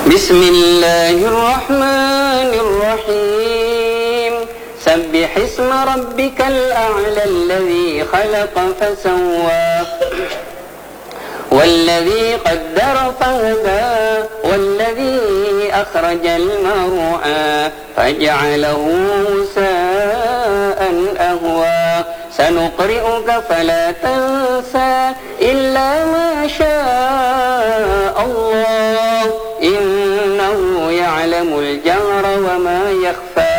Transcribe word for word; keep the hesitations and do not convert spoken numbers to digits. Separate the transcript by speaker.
Speaker 1: بسم الله الرحمن الرحيم سبح اسم ربك الأعلى الذي خلق فسوى والذي قدر فهدى والذي أخرج المرعى فجعله غثاء أهوى سنقرئك فلا تنسى إلا ما شاء الله إنه يعلم الجهر وما يخفى